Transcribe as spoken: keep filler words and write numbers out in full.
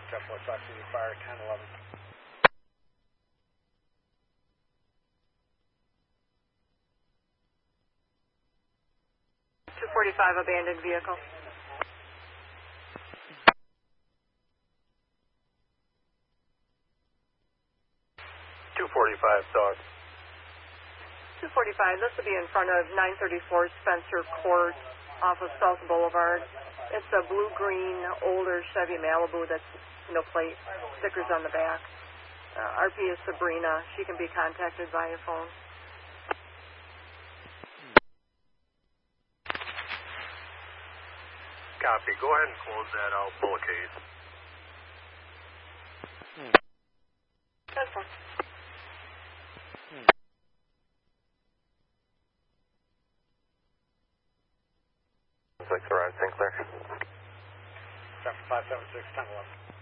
ten four Sox City Fire, ten eleven. two forty-five, abandoned vehicle. two forty-five, dog. two forty-five, this will be in front of nine thirty-four Spencer Court off of South Boulevard. It's a blue-green, older Chevy Malibu that's no plate, stickers on the back. Uh, R P is Sabrina. She can be contacted via phone. Copy. Go ahead and close that out, pull a case. That's fine. Six around Sinclair. Traffic five seven six, ten eleven.